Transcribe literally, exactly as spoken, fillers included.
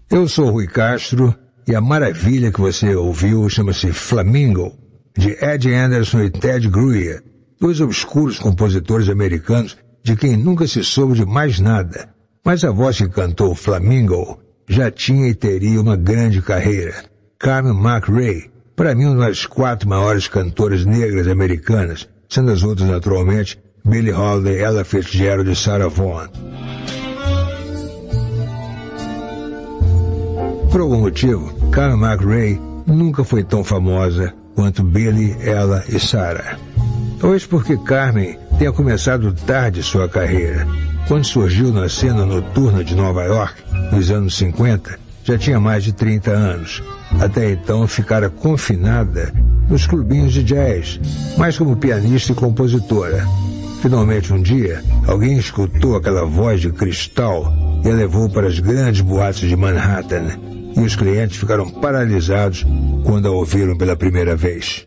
Eu sou Rui Castro e a maravilha que você ouviu chama-se Flamingo, de Ed Anderson e Ted Greer, dois obscuros compositores americanos de quem nunca se soube de mais nada, mas a voz que cantou Flamingo já tinha e teria uma grande carreira. Carmen McRae, para mim uma das quatro maiores cantoras negras americanas, sendo as outras naturalmente Billie Holiday, Ella Fitzgerald e Sarah Vaughan. Por algum motivo, Carmen McRae nunca foi tão famosa quanto Billie, Ella e Sarah. Talvez porque Carmen tenha começado tarde sua carreira. Quando surgiu na cena noturna de Nova York, nos anos cinquenta, já tinha mais de trinta anos. Até então ficara confinada nos clubinhos de jazz, mais como pianista e compositora. Finalmente um dia, alguém escutou aquela voz de cristal e a levou para as grandes boates de Manhattan, e os clientes ficaram paralisados quando a ouviram pela primeira vez.